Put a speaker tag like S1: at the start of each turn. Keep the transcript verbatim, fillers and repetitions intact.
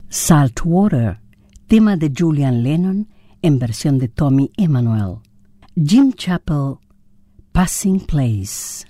S1: Saltwater, tema de Julian Lennon en versión de Tommy Emmanuel. Jim Chappell, Passing Place.